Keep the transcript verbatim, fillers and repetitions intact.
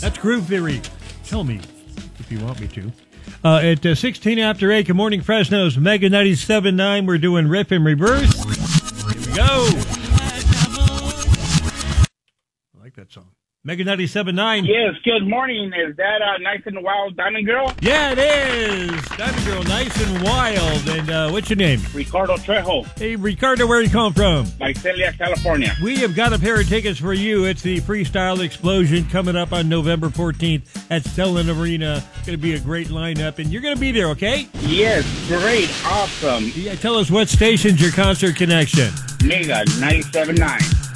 That's Groove Theory. Tell me if you want me to. Uh, at uh, sixteen after eight, good morning, Fresno's Mega ninety-seven point nine. We're doing Rip in Reverse. Here we go. I like that song. Mega ninety-seven point nine. Yes, good morning. Is that uh, Nice and Wild Diamond Girl? Yeah, it is. Diamond Girl, Nice and Wild. And uh, what's your name? Ricardo Trejo. Hey, Ricardo, where are you calling from? Visalia, California. We have got a pair of tickets for you. It's the Freestyle Explosion coming up on November fourteenth at Stellan Arena. Going to be a great lineup, and you're going to be there, okay? Yes, great, awesome. Yeah, tell us what station's your concert connection. Mega ninety-seven point nine.